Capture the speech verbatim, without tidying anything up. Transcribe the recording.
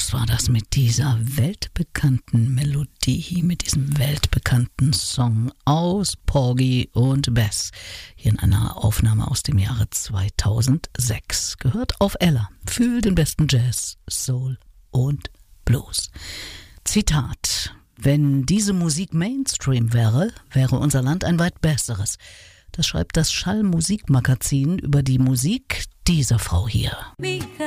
Blues war das mit dieser weltbekannten Melodie, mit diesem weltbekannten Song aus Porgy und Bess. Hier in einer Aufnahme aus dem Jahre zweitausendsechs. Gehört auf Ella. Fühl den besten Jazz, Soul und Blues. Zitat: Wenn diese Musik Mainstream wäre, wäre unser Land ein weit besseres. Das schreibt das Schallmusikmagazin über die Musik dieser Frau hier.